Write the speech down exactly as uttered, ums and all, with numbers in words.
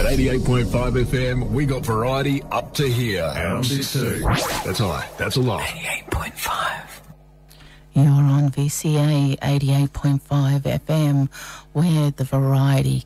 At eighty-eight point five F M, we got variety up to here. And I'm six two. That's high. That's a lot. eighty-eight point five. You're on V C A eighty-eight point five F M, where the variety